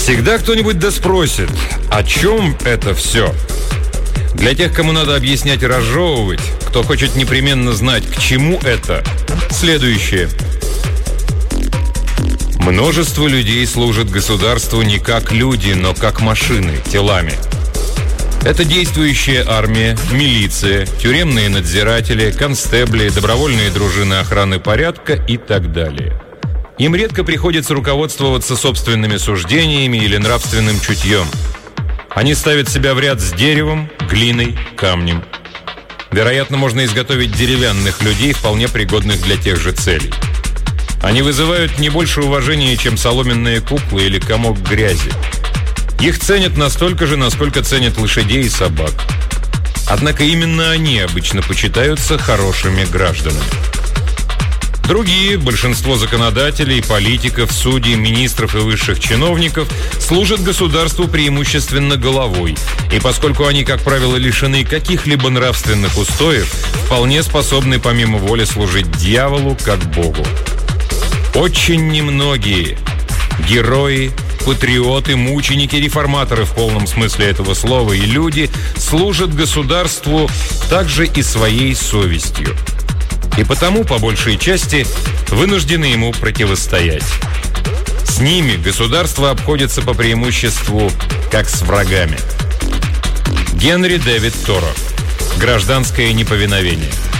Всегда кто-нибудь да спросит, о чем это все? Для тех, кому надо объяснять и разжевывать, кто хочет непременно знать, к чему это, следующее. Множество людей служат государству не как люди, но как машины, телами. Это действующая армия, милиция, тюремные надзиратели, констебли, добровольные дружины охраны порядка и так далее. Им редко приходится руководствоваться собственными суждениями или нравственным чутьем. Они ставят себя в ряд с деревом, глиной, камнем. Вероятно, можно изготовить деревянных людей, вполне пригодных для тех же целей. Они вызывают не больше уважения, чем соломенные куклы или комок грязи. Их ценят настолько же, насколько ценят лошадей и собак. Однако именно они обычно почитаются хорошими гражданами. Другие, большинство законодателей, политиков, судей, министров и высших чиновников, служат государству преимущественно головой. И поскольку они, как правило, лишены каких-либо нравственных устоев, вполне способны помимо воли служить дьяволу как богу. Очень немногие герои, патриоты, мученики, реформаторы в полном смысле этого слова и люди служат государству также и своей совестью. И потому, по большей части, вынуждены ему противостоять. С ними государство обходится по преимуществу как с врагами. Генри Дэвид Торо. Гражданское неповиновение.